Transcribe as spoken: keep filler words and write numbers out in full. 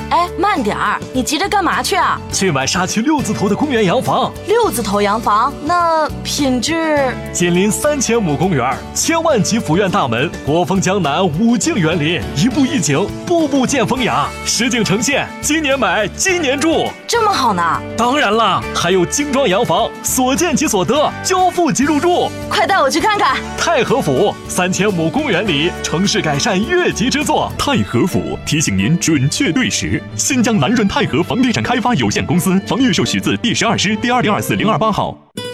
哎，慢点儿，你急着干嘛去啊？ 去买沙区六字头的公园洋房。 六字头洋房，那品质？ 紧邻三千亩公园，千万级府院大门，国风江南，五境园林，一步一景，步步见风雅，实景呈现。今年买，今年住， 这么好呢？ 当然啦，还有精装洋房，所见即所得，交付即入住。 快带我去看看。 太和府三千亩公园里，城市改善越级之作。 太和府提醒您准确对时。新疆南润太和房地产开发有限公司，房预售许字第十二师第二零二四零二八号。